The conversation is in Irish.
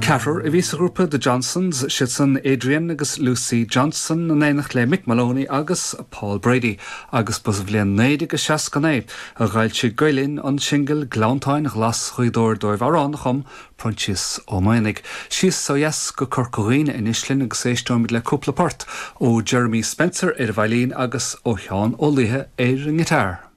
Ceathrar a bhís a grúpa de Johnsons sin Adrian agus Lucy Johnson na éanacht le Mick Maloney agus Paul Brady agus bus bblion 9 agus 6 a ghail si goilinn an single Glantáin glas chuidóir dóibh arán chum Prunchis ó Mainig. Sios so yes go corcorín in Islinn agus éistóimid le cúpla port ó Jeremy Spencer ar bhailín agus ó Seán ó Líthe ar an gitar.